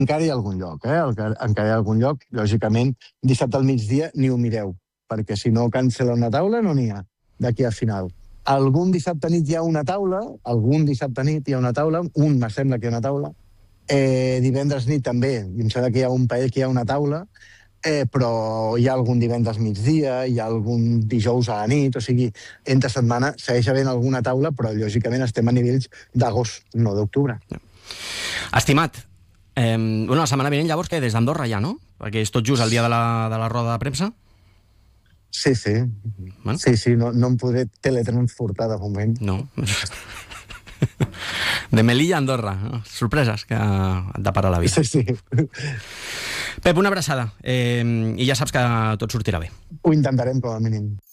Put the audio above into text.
Encara hi ha algun lloc, encara hi ha algun lloc. Lògicament, dissabte al migdia ni ho mireu, perquè si no cancela una taula no n'hi ha d'aquí a final. Algun dissabte nit hi ha una taula, me sembla que hi ha una taula. Divendres nit també, em sembla que hi ha un parell que hi ha una taula, però hi ha algun divendres migdia, hi ha algun dijous a la nit, o sigui, entre setmana segueix havent alguna taula, però lògicament estem a nivells d'agost, no d'octubre. Estimat, la setmana vinent llavors que des d'Andorra ja, no? Perquè és tot just el dia de la roda de premsa. Sí. Bueno. Sí, no em podré teletransportar de moment. No. De Melilla a Andorra. Sorpreses que et depara la vida. Sí. Pep, una abraçada. I ja saps que tot sortirà bé. Ho intentarem com a mínim.